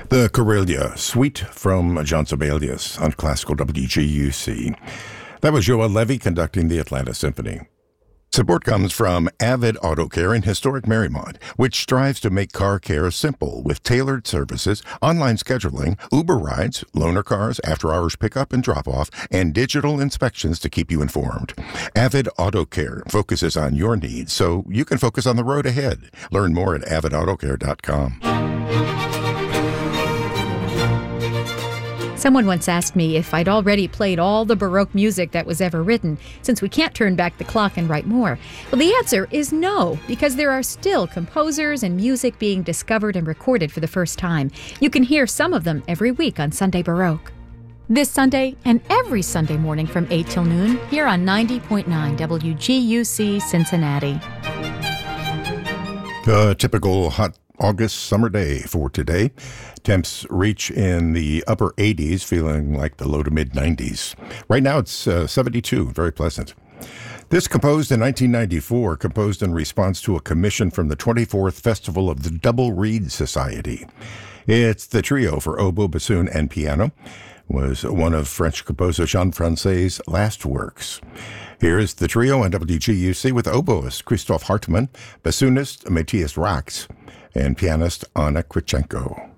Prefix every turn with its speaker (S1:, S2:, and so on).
S1: The Corelia Suite from John Sibelius on Classical WGUC. That was Joel Levy conducting the Atlanta Symphony. Support comes from Avid Auto Care in historic Marymount, which strives to make car care simple with tailored services, online scheduling, Uber rides, loaner cars, after-hours pickup and drop-off, and digital inspections to keep you informed. Avid Auto Care focuses on your needs so you can focus on the road ahead. Learn more at avidautocare.com.
S2: Someone once asked me if I'd already played all the Baroque music that was ever written, since we can't turn back the clock and write more. Well, the answer is no, because there are still composers and music being discovered and recorded for the first time. You can hear some of them every week on Sunday Baroque. This Sunday and every Sunday morning from 8 till noon, here on 90.9 WGUC Cincinnati.
S1: A typical hot August summer day for today. Temps reach in the upper 80s, feeling like the low to mid 90s. Right now it's 72, very pleasant. This, composed in 1994, composed in response to a commission from the 24th Festival of the Double Reed Society. It's the trio for oboe, bassoon, and piano. Was one of French composer Jean-Francais's last works. Here is the trio on WGUC with oboist Christoph Hartmann, bassoonist Matthias Rax, and pianist Anna Kritchenko.